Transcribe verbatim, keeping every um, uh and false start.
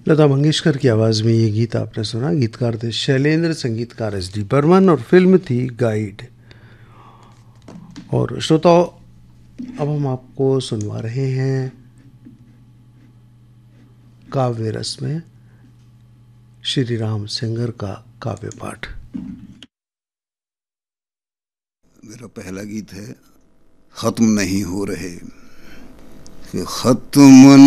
लता मंगेशकर की आवाज़ में ये गीत आपने सुना। गीतकार थे शैलेंद्र, संगीतकार एस डी बर्मन और फिल्म थी गाइड। और श्रोताओं, अब हम आपको सुनवा रहे हैं काव्य रस में श्री राम सिंगर का काव्य पाठ। मेरा पहला गीत है खत्म नहीं हो रहे कि खत्म